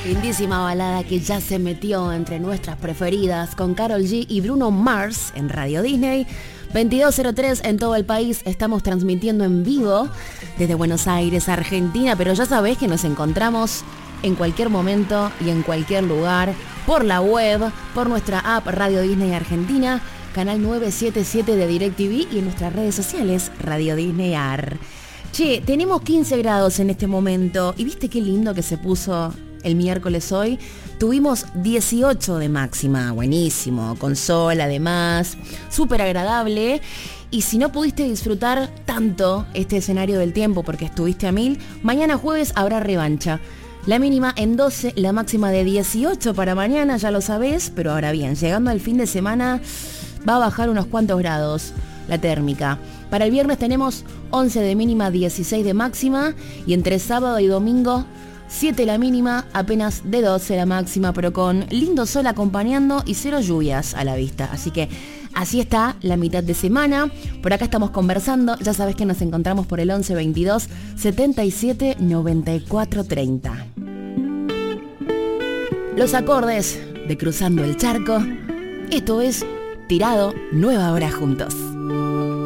Lindísima balada que ya se metió entre nuestras preferidas con Karol G y Bruno Mars en Radio Disney. 22:03 en todo el país. Estamos transmitiendo en vivo desde Buenos Aires, Argentina, pero ya sabés que nos encontramos en cualquier momento y en cualquier lugar, por la web, por nuestra app Radio Disney Argentina, canal 977 de DirecTV y en nuestras redes sociales Radio Disney Ar. Che, tenemos 15 grados en este momento y viste qué lindo que se puso el miércoles hoy. Tuvimos 18 de máxima, buenísimo, con sol además, súper agradable. Y si no pudiste disfrutar tanto este escenario del tiempo porque estuviste a 1000, mañana jueves habrá revancha. La mínima en 12, la máxima de 18 para mañana, ya lo sabés, pero ahora bien, llegando al fin de semana va a bajar unos cuantos grados la térmica. Para el viernes tenemos 11 de mínima, 16 de máxima y entre sábado y domingo 7 la mínima, apenas de 12 la máxima, pero con lindo sol acompañando y 0 lluvias a la vista. Así que así está la mitad de semana. Por acá estamos conversando. Ya sabés que nos encontramos por el 11 22 77 94 30. Los acordes de Cruzando el Charco. Esto es Tirado, nueva hora juntos.